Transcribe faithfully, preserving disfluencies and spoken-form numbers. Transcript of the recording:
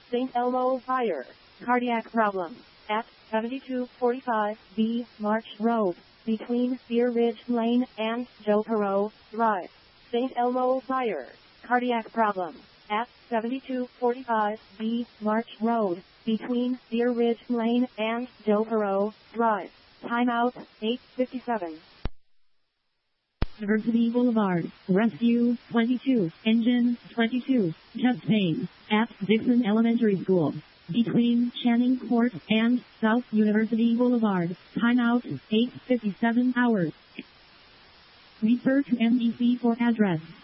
Saint Elmo Fire. Cardiac problem. At seventy-two forty-five B March Road, between Deer Ridge Lane and Joe Perot Drive. Saint Elmo Fire. Cardiac problem. At seventy-two forty-five B March Road, between Deer Ridge Lane and Joe Perot Drive. Timeout, eight fifty-seven. University Boulevard, Rescue, twenty-two, Engine, twenty-two, chest pain, at Dixon Elementary School, between Channing Court and South University Boulevard. Timeout, eight fifty-seven hours. Refer to N B C for address.